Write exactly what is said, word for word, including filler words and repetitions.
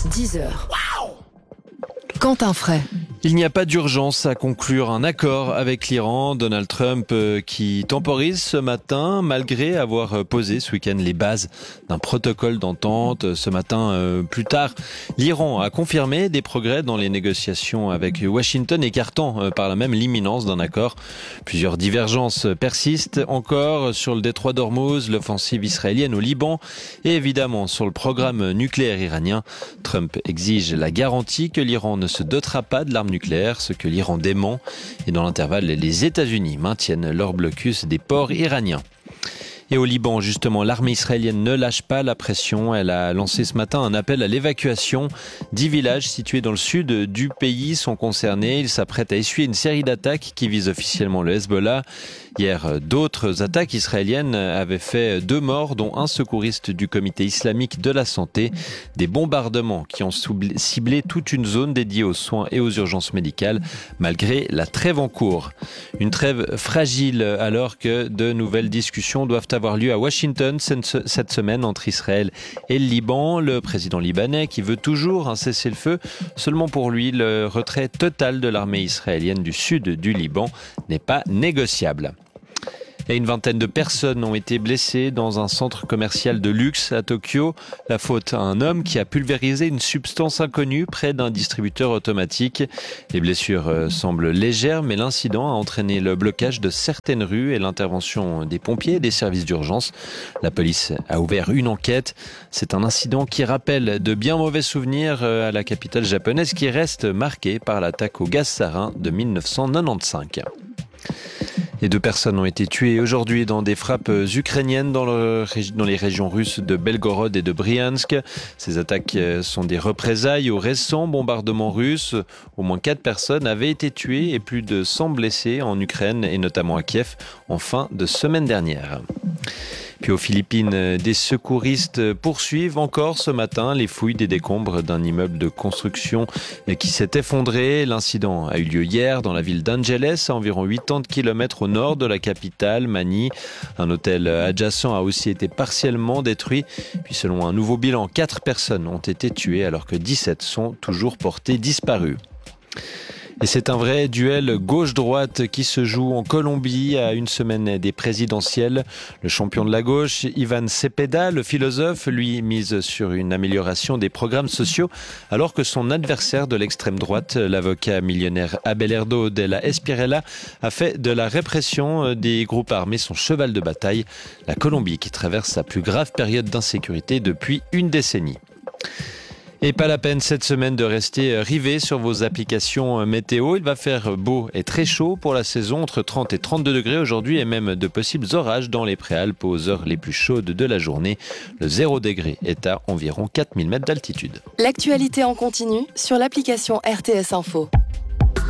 dix heures. Quentin Fray. Il n'y a pas d'urgence à conclure un accord avec l'Iran. Donald Trump euh, qui temporise ce matin malgré avoir posé ce week-end les bases d'un protocole d'entente. Ce matin, euh, plus tard, l'Iran a confirmé des progrès dans les négociations avec Washington, écartant euh, par là même l'imminence d'un accord. Plusieurs divergences persistent encore sur le détroit d'Ormuz, l'offensive israélienne au Liban et évidemment sur le programme nucléaire iranien. Trump exige la garantie que l'Iran ne se dotera pas de l'arme nucléaire, ce que l'Iran dément. Et dans l'intervalle, les États-Unis maintiennent leur blocus des ports iraniens. Et au Liban, justement, l'armée israélienne ne lâche pas la pression. Elle a lancé ce matin un appel à l'évacuation. Dix villages situés dans le sud du pays sont concernés. Ils s'apprêtent à essuyer une série d'attaques qui visent officiellement le Hezbollah. Hier, d'autres attaques israéliennes avaient fait deux morts, dont un secouriste du comité islamique de la santé. Des bombardements qui ont ciblé toute une zone dédiée aux soins et aux urgences médicales, malgré la trêve en cours. Une trêve fragile alors que de nouvelles discussions doivent avoir lieu à Washington cette semaine entre Israël et le Liban. Le président libanais qui veut toujours un cessez-le-feu, seulement pour lui, le retrait total de l'armée israélienne du sud du Liban n'est pas négociable. Et une vingtaine de personnes ont été blessées dans un centre commercial de luxe à Tokyo. La faute à un homme qui a pulvérisé une substance inconnue près d'un distributeur automatique. Les blessures semblent légères, mais l'incident a entraîné le blocage de certaines rues et l'intervention des pompiers et des services d'urgence. La police a ouvert une enquête. C'est un incident qui rappelle de bien mauvais souvenirs à la capitale japonaise qui reste marquée par l'attaque au gaz sarin de mille neuf cent quatre-vingt-quinze. Et deux personnes ont été tuées aujourd'hui dans des frappes ukrainiennes dans, le, dans les régions russes de Belgorod et de Briansk. Ces attaques sont des représailles aux récents bombardements russes. Au moins quatre personnes avaient été tuées et plus de cent blessés en Ukraine et notamment à Kiev en fin de semaine dernière. Puis aux Philippines, des secouristes poursuivent encore ce matin les fouilles des décombres d'un immeuble de construction qui s'est effondré. L'incident a eu lieu hier dans la ville d'Angeles, à environ quatre-vingts kilomètres au nord de la capitale, Manille. Un hôtel adjacent a aussi été partiellement détruit. Puis selon un nouveau bilan, quatre personnes ont été tuées alors que dix-sept sont toujours portées disparues. Et c'est un vrai duel gauche-droite qui se joue en Colombie à une semaine des présidentielles. Le champion de la gauche, Ivan Cepeda, le philosophe, lui mise sur une amélioration des programmes sociaux, alors que son adversaire de l'extrême droite, l'avocat millionnaire Abelardo de la Espriella, a fait de la répression des groupes armés son cheval de bataille. La Colombie qui traverse sa plus grave période d'insécurité depuis une décennie. Et pas la peine cette semaine de rester rivé sur vos applications météo. Il va faire beau et très chaud pour la saison, entre trente et trente-deux degrés aujourd'hui et même de possibles orages dans les Préalpes aux heures les plus chaudes de la journée. Le zéro degré est à environ quatre mille mètres d'altitude. L'actualité en continu sur l'application R T S Info.